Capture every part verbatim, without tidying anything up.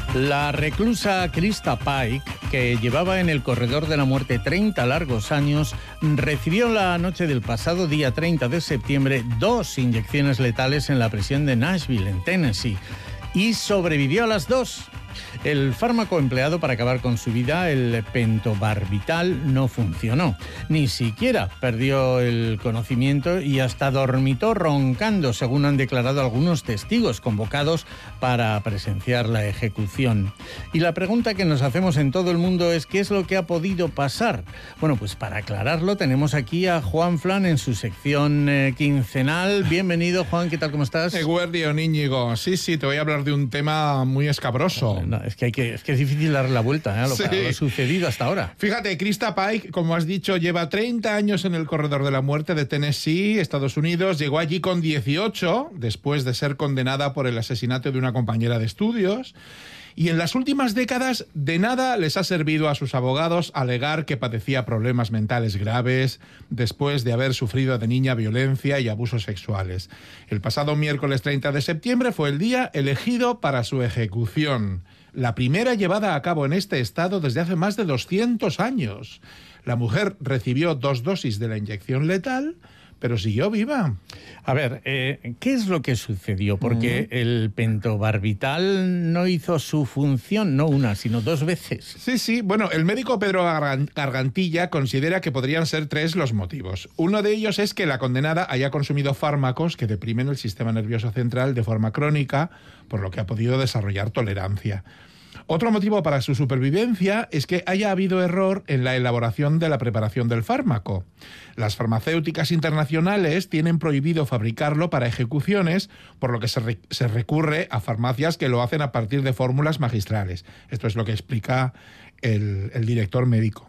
La reclusa Krista Pike, que llevaba en el corredor de la muerte treinta largos años, recibió la noche del pasado día treinta de septiembre dos inyecciones letales en la prisión de Nashville, en Tennessee, y sobrevivió a las dos. El fármaco empleado para acabar con su vida, el pentobarbital, no funcionó. Ni siquiera perdió el conocimiento y hasta dormitó roncando, según han declarado algunos testigos convocados para presenciar la ejecución. Y la pregunta que nos hacemos en todo el mundo es ¿qué es lo que ha podido pasar? Bueno, pues para aclararlo tenemos aquí a Juan Flan en su sección eh, quincenal. Bienvenido, Juan, ¿qué tal? ¿Cómo estás? Eguerdio, Íñigo. Sí, sí, te voy a hablar de un tema muy escabroso. No, es que hay que, es que es difícil darle la vuelta ¿eh? a, lo, sí. a lo sucedido hasta ahora. Fíjate, Krista Pike, como has dicho, lleva treinta años en el corredor de la muerte de Tennessee, Estados Unidos. Llegó allí con dieciocho, después de ser condenada por el asesinato de una compañera de estudios. Y en las últimas décadas de nada les ha servido a sus abogados alegar que padecía problemas mentales graves después de haber sufrido de niña violencia y abusos sexuales. El pasado miércoles treinta de septiembre fue el día elegido para su ejecución, la primera llevada a cabo en este estado desde hace más de doscientos años. La mujer recibió dos dosis de la inyección letal, pero siguió viva. A ver, eh, ¿qué es lo que sucedió? Porque uh-huh. el pentobarbital no hizo su función, no una, sino dos veces. Sí, sí. Bueno, el médico Pedro Gargantilla considera que podrían ser tres los motivos. Uno de ellos es que la condenada haya consumido fármacos que deprimen el sistema nervioso central de forma crónica, por lo que ha podido desarrollar tolerancia. Otro motivo para su supervivencia es que haya habido error en la elaboración de la preparación del fármaco. Las farmacéuticas internacionales tienen prohibido fabricarlo para ejecuciones, por lo que se, re- se recurre a farmacias que lo hacen a partir de fórmulas magistrales. Esto es lo que explica el, el director médico.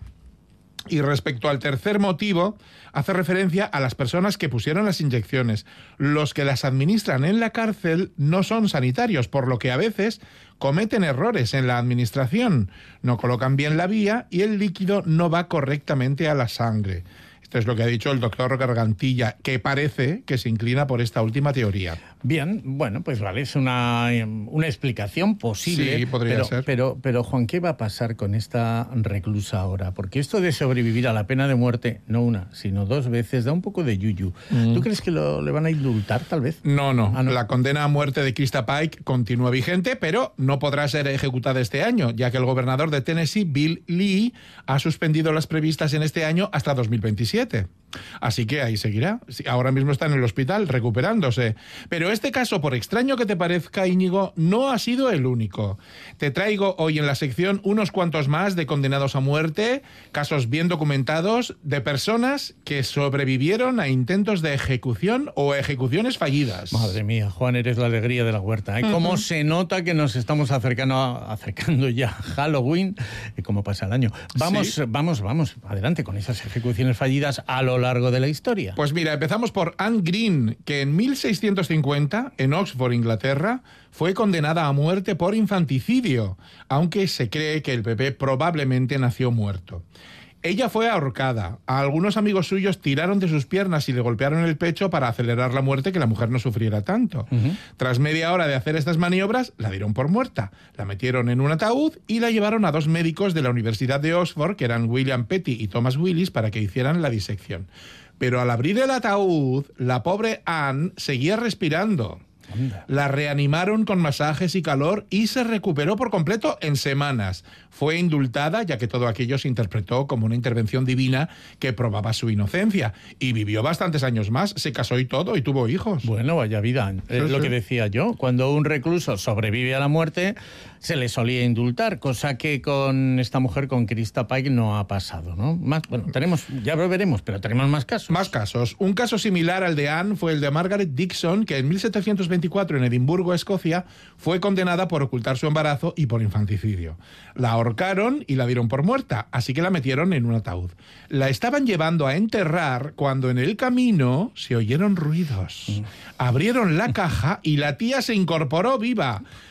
Y respecto al tercer motivo, hace referencia a las personas que pusieron las inyecciones. Los que las administran en la cárcel no son sanitarios, por lo que a veces cometen errores en la administración. No colocan bien la vía y el líquido no va correctamente a la sangre. Esto es lo que ha dicho el doctor Gargantilla, que parece que se inclina por esta última teoría. Bien, bueno, pues vale, es una, una explicación posible. Sí, podría pero, ser. Pero, pero, Juan, ¿qué va a pasar con esta reclusa ahora? Porque esto de sobrevivir a la pena de muerte, no una, sino dos veces, da un poco de yuyu. Mm. ¿Tú crees que lo, le van a indultar, tal vez? No, no, ah, no. La condena a muerte de Krista Pike continúa vigente, pero no podrá ser ejecutada este año, ya que el gobernador de Tennessee, Bill Lee, ha suspendido las previstas en este año hasta dos mil veintisiete. Así que ahí seguirá. Ahora mismo está en el hospital recuperándose. Pero este caso, por extraño que te parezca, Íñigo, no ha sido el único. Te traigo hoy en la sección unos cuantos más de condenados a muerte, casos bien documentados de personas que sobrevivieron a intentos de ejecución o ejecuciones fallidas. Madre mía, Juan, eres la alegría de la huerta, ¿eh? ¿Cómo uh-huh. se nota que nos estamos acercando, a, acercando ya a Halloween? ¿Y cómo pasa el año? Vamos, ¿Sí? vamos, vamos, adelante con esas ejecuciones fallidas a lo largo de la historia. Pues mira, empezamos por Anne Green, que en mil seiscientos cincuenta, en Oxford, Inglaterra, fue condenada a muerte por infanticidio, aunque se cree que el bebé probablemente nació muerto. Ella fue ahorcada. A algunos amigos suyos tiraron de sus piernas y le golpearon el pecho para acelerar la muerte, que la mujer no sufriera tanto. Uh-huh. Tras media hora de hacer estas maniobras, la dieron por muerta. La metieron en un ataúd y la llevaron a dos médicos de la Universidad de Oxford, que eran William Petty y Thomas Willis, para que hicieran la disección. Pero al abrir el ataúd, la pobre Anne seguía respirando. Anda. La reanimaron con masajes y calor y se recuperó por completo en semanas. Fue indultada, ya que todo aquello se interpretó como una intervención divina que probaba su inocencia. Y vivió bastantes años más, se casó y todo, y tuvo hijos. Bueno, vaya vida. Es sí, lo sí. que decía yo. Cuando un recluso sobrevive a la muerte, se le solía indultar, cosa que con esta mujer, con Krista Pike, no ha pasado, ¿no? Más, bueno, tenemos, ya lo veremos, pero tenemos más casos. Más casos. Un caso similar al de Anne fue el de Margaret Dixon, que en mil setecientos veinticuatro en Edimburgo, Escocia, fue condenada por ocultar su embarazo y por infanticidio. La ahorcaron y la dieron por muerta, así que la metieron en un ataúd. La estaban llevando a enterrar cuando en el camino se oyeron ruidos. Abrieron la caja y la tía se incorporó viva.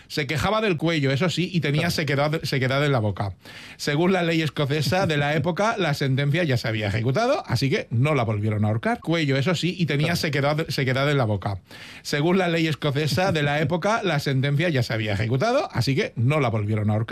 Se quejaba del cuello, eso sí, y tenía sequedad, sequedad en la boca. Según la ley escocesa de la época, la sentencia ya se había ejecutado, así que no la volvieron a ahorcar. Cuello, eso sí, y tenía sequedad, sequedad en la boca. Según la ley escocesa de la época, la sentencia ya se había ejecutado, así que no la volvieron a ahorcar.